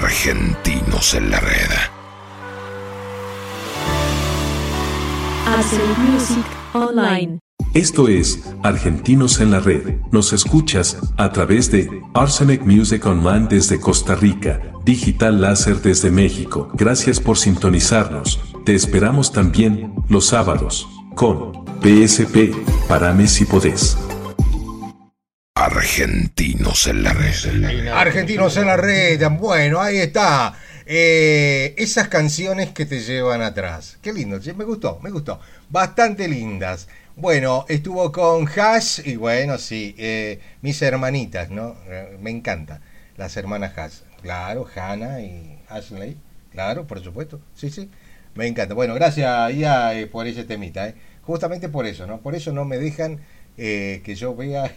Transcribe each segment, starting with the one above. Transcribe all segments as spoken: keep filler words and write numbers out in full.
Argentinos en la red. Arsenic Music Online. Esto es Argentinos en la Red. Nos escuchas a través de Arsenic Music Online desde Costa Rica, Digital Láser desde México. Gracias por sintonizarnos. Te esperamos también los sábados con P S P, Parame si podés. Argentinos en la red. Argentinos en la red. Bueno, ahí está. Eh, esas canciones que te llevan atrás. Qué lindo, me gustó, me gustó. Bastante lindas. Bueno, estuvo con Hash y bueno, sí, eh, mis hermanitas, ¿no? Eh, me encanta. Las hermanas Hash. Claro, Hannah y Ashley. Claro, por supuesto. Sí, sí. Me encanta. Bueno, gracias, Ia, eh, por ese temita. Eh. Justamente por eso, ¿no? Por eso no me dejan eh, que yo vea...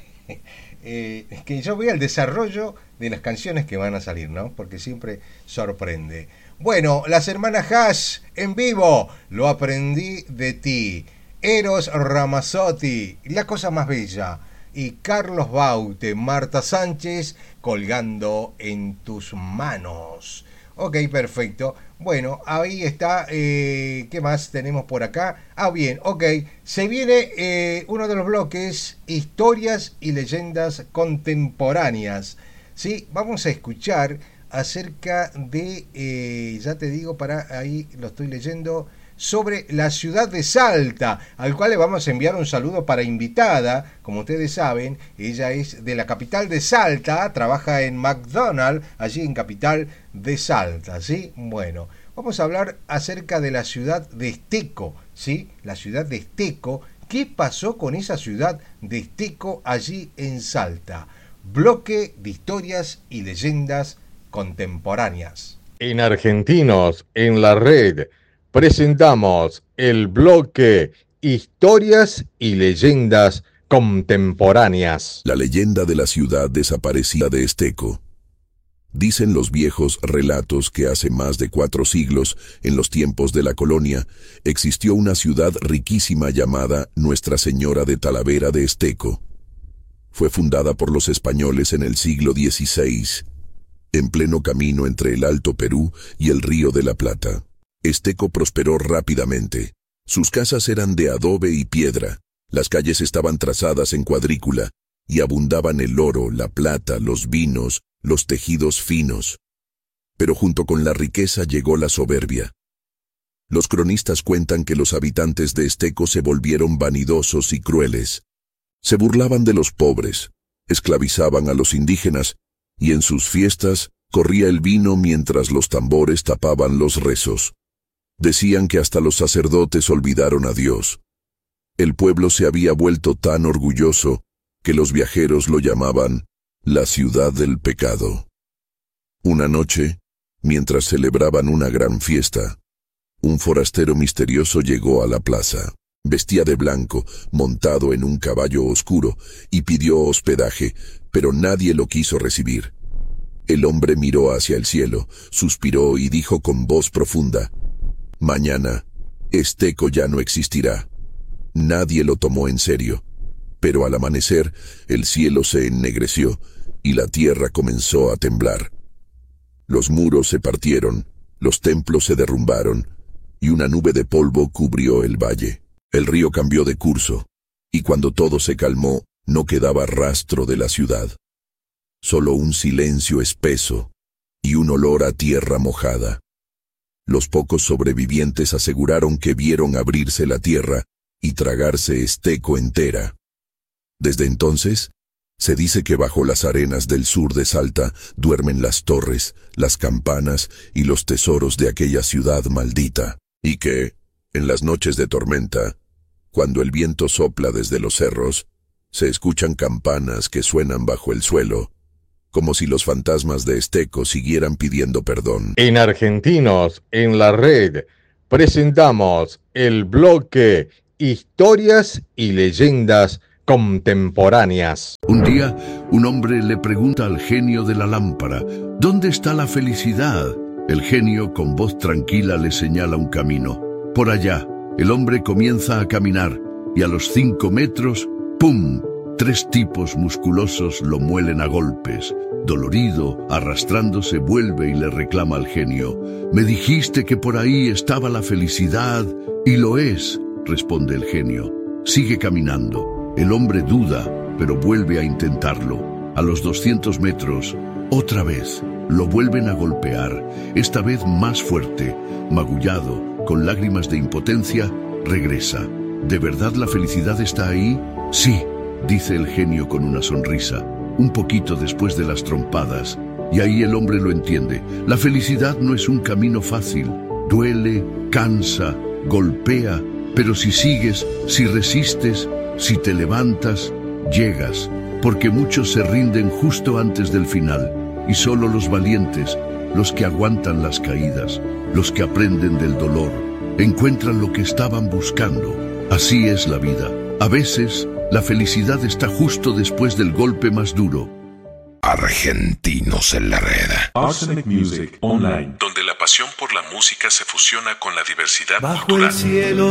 Eh, que yo vea el desarrollo de las canciones que van a salir, ¿no? Porque siempre sorprende. Bueno, las hermanas Hash en vivo, Lo aprendí de ti. Eros Ramazzotti, La cosa más bella. Y Carlos Baute, Marta Sánchez, Colgando en tus manos. Ok, perfecto. Bueno, ahí está. Eh, ¿Qué más tenemos por acá? Ah, bien, ok. Se viene eh, uno de los bloques, historias y leyendas contemporáneas. ¿Sí? Vamos a escuchar acerca de, eh, ya te digo, para ahí lo estoy leyendo, sobre la ciudad de Salta, al cual le vamos a enviar un saludo para invitada. Como ustedes saben, ella es de la capital de Salta, trabaja en McDonald's, allí en capital de Salta, ¿sí? Bueno, vamos a hablar acerca de la ciudad de Esteco, ¿sí? La ciudad de Esteco. ¿Qué pasó con esa ciudad de Esteco allí en Salta? Bloque de historias y leyendas contemporáneas. En Argentinos en la Red presentamos el bloque Historias y Leyendas Contemporáneas. La leyenda de la ciudad desaparecida de Esteco. Dicen los viejos relatos que hace más de cuatro siglos, en los tiempos de la colonia, existió una ciudad riquísima llamada Nuestra Señora de Talavera de Esteco. Fue fundada por los españoles en el siglo dieciséis, en pleno camino entre el Alto Perú y el Río de la Plata. Esteco prosperó rápidamente. Sus casas eran de adobe y piedra, las calles estaban trazadas en cuadrícula, y abundaban el oro, la plata, los vinos, los tejidos finos. Pero junto con la riqueza llegó la soberbia. Los cronistas cuentan que los habitantes de Esteco se volvieron vanidosos y crueles. Se burlaban de los pobres, esclavizaban a los indígenas, y en sus fiestas corría el vino mientras los tambores tapaban los rezos. Decían que hasta los sacerdotes olvidaron a Dios. El pueblo se había vuelto tan orgulloso que los viajeros lo llamaban la ciudad del pecado. Una noche, mientras celebraban una gran fiesta, un forastero misterioso llegó a la plaza. Vestía de blanco, montado en un caballo oscuro, y pidió hospedaje, pero nadie lo quiso recibir. El hombre miró hacia el cielo, suspiró y dijo con voz profunda: «Mañana, Esteco ya no existirá». Nadie lo tomó en serio, pero al amanecer el cielo se ennegreció y la tierra comenzó a temblar. Los muros se partieron, los templos se derrumbaron, y una nube de polvo cubrió el valle. El río cambió de curso, y cuando todo se calmó, no quedaba rastro de la ciudad. Solo un silencio espeso y un olor a tierra mojada. Los pocos sobrevivientes aseguraron que vieron abrirse la tierra y tragarse Esteco entera. Desde entonces, se dice que bajo las arenas del sur de Salta duermen las torres, las campanas y los tesoros de aquella ciudad maldita, y que, en las noches de tormenta, cuando el viento sopla desde los cerros, se escuchan campanas que suenan bajo el suelo, como si los fantasmas de Esteco siguieran pidiendo perdón. En Argentinos en la Red presentamos el bloque Historias y Leyendas Contemporáneas. Un día, un hombre le pregunta al genio de la lámpara: ¿dónde está la felicidad? El genio, con voz tranquila, le señala un camino. Por allá, el hombre comienza a caminar, y a los cinco metros, ¡pum!, tres tipos musculosos lo muelen a golpes. Dolorido, arrastrándose, vuelve y le reclama al genio. Me dijiste que por ahí estaba la felicidad, y lo es, responde el genio. Sigue caminando. El hombre duda, pero vuelve a intentarlo. A los doscientos metros, otra vez, lo vuelven a golpear, esta vez más fuerte. Magullado, con lágrimas de impotencia, regresa. ¿De verdad la felicidad está ahí? Sí, dice el genio con una sonrisa, un poquito después de las trompadas. Y ahí el hombre lo entiende. La felicidad no es un camino fácil. Duele, cansa, golpea, pero si sigues, si resistes, si te levantas, llegas, porque muchos se rinden justo antes del final, y solo los valientes, los que aguantan las caídas, los que aprenden del dolor, encuentran lo que estaban buscando. Así es la vida. A veces, la felicidad está justo después del golpe más duro. Argentinos en la red. Arsenic Music Online, donde la pasión por la música se fusiona con la diversidad Bajo cultural. el cielo